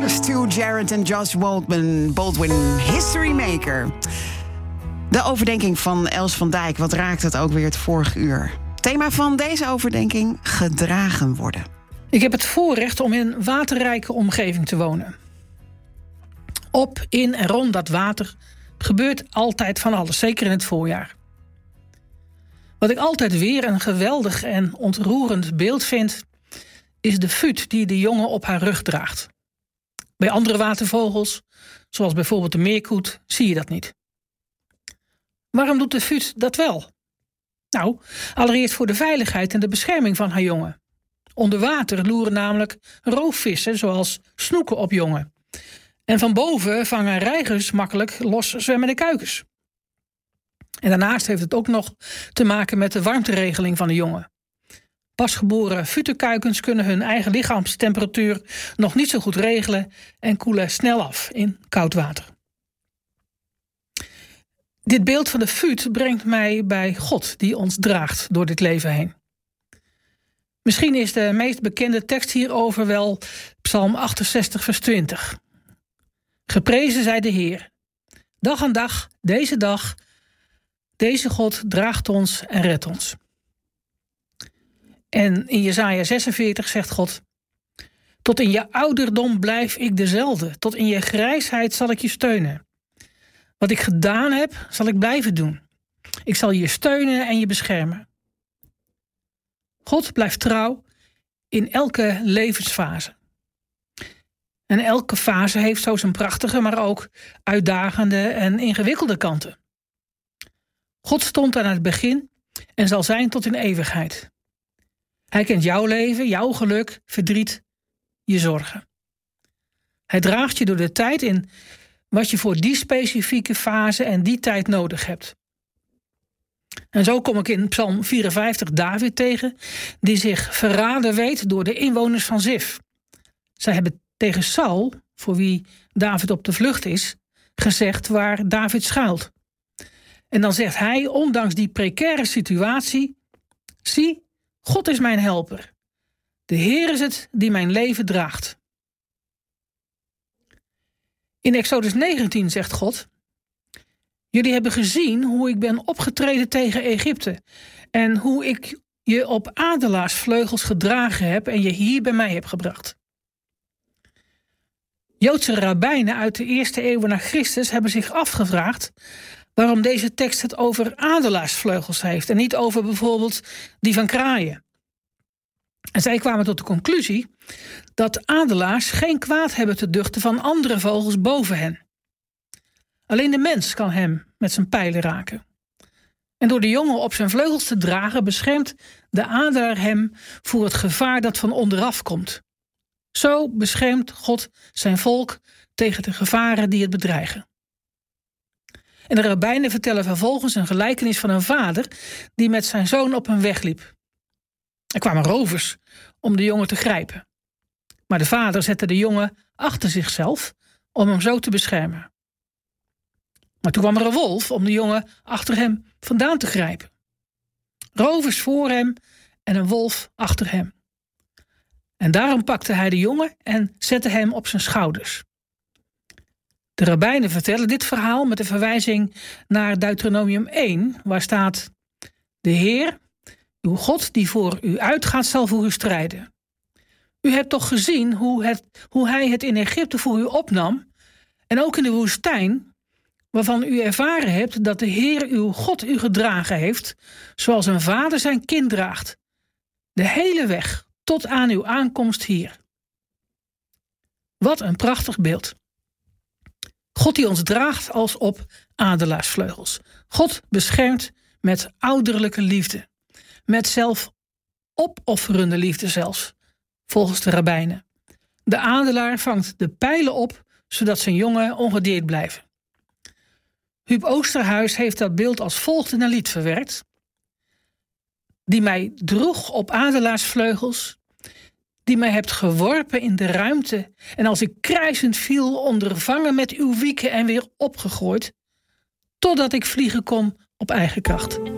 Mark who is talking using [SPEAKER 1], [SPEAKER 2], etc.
[SPEAKER 1] Stu Jarrett en Josh Baldwin, History Maker. De overdenking van Els van Dijk, wat raakt het ook weer het vorige uur? Thema van deze overdenking: gedragen worden.
[SPEAKER 2] Ik heb het voorrecht om in een waterrijke omgeving te wonen. Op, in en rond dat water gebeurt altijd van alles, zeker in het voorjaar. Wat ik altijd weer een geweldig en ontroerend beeld vind, is de fut die de jongen op haar rug draagt. Bij andere watervogels, zoals bijvoorbeeld de meerkoet, zie je dat niet. Waarom doet de fut dat wel? Nou, allereerst voor de veiligheid en de bescherming van haar jongen. Onder water loeren namelijk roofvissen, zoals snoeken, op jongen. En van boven vangen reigers makkelijk los zwemmende kuikens. En daarnaast heeft het ook nog te maken met de warmteregeling van de jongen. Pasgeboren futenkuikens kunnen hun eigen lichaamstemperatuur nog niet zo goed regelen en koelen snel af in koud water. Dit beeld van de fut brengt mij bij God die ons draagt door dit leven heen. Misschien is de meest bekende tekst hierover wel Psalm 68 vers 20. Geprezen zij de Heer. Dag aan dag, deze God draagt ons en redt ons. En in Jesaja 46 zegt God: tot in je ouderdom blijf ik dezelfde. Tot in je grijsheid zal ik je steunen. Wat ik gedaan heb, zal ik blijven doen. Ik zal je steunen en je beschermen. God blijft trouw in elke levensfase. En elke fase heeft zo zijn prachtige, maar ook uitdagende en ingewikkelde kanten. God stond aan het begin en zal zijn tot in eeuwigheid. Hij kent jouw leven, jouw geluk, verdriet, je zorgen. Hij draagt je door de tijd in wat je voor die specifieke fase en die tijd nodig hebt. En zo kom ik in Psalm 54 David tegen, die zich verraden weet door de inwoners van Zif. Zij hebben tegen Saul, voor wie David op de vlucht is, gezegd waar David schuilt. En dan zegt hij, ondanks die precaire situatie: zie, God is mijn helper. De Heer is het die mijn leven draagt. In Exodus 19 zegt God: jullie hebben gezien hoe ik ben opgetreden tegen Egypte en hoe ik je op adelaarsvleugels gedragen heb en je hier bij mij heb gebracht. Joodse rabbijnen uit de eerste eeuwen na Christus hebben zich afgevraagd waarom deze tekst het over adelaarsvleugels heeft en niet over bijvoorbeeld die van kraaien. En zij kwamen tot de conclusie dat adelaars geen kwaad hebben te duchten van andere vogels boven hen. Alleen de mens kan hem met zijn pijlen raken. En door de jongen op zijn vleugels te dragen beschermt de adelaar hem voor het gevaar dat van onderaf komt. Zo beschermt God zijn volk tegen de gevaren die het bedreigen. En de rabbijnen vertellen vervolgens een gelijkenis van een vader die met zijn zoon op een weg liep. Er kwamen rovers om de jongen te grijpen. Maar de vader zette de jongen achter zichzelf om hem zo te beschermen. Maar toen kwam er een wolf om de jongen achter hem vandaan te grijpen. Rovers voor hem en een wolf achter hem. En daarom pakte hij de jongen en zette hem op zijn schouders. De rabbijnen vertellen dit verhaal met een verwijzing naar Deuteronomium 1, waar staat: de Heer, uw God die voor u uitgaat, zal voor u strijden. U hebt toch gezien hoe hij het in Egypte voor u opnam en ook in de woestijn, waarvan u ervaren hebt dat de Heer uw God u gedragen heeft, zoals een vader zijn kind draagt, de hele weg tot aan uw aankomst hier. Wat een prachtig beeld. God die ons draagt als op adelaarsvleugels. God beschermt met ouderlijke liefde. Met zelfopofferende liefde zelfs, volgens de rabbijnen. De adelaar vangt de pijlen op, zodat zijn jongen ongedeerd blijven. Huub Oosterhuis heeft dat beeld als volgt in een lied verwerkt: die mij droeg op adelaarsvleugels, die mij hebt geworpen in de ruimte en als ik krijzend viel ondervangen met uw wieken en weer opgegooid, totdat ik vliegen kon op eigen kracht.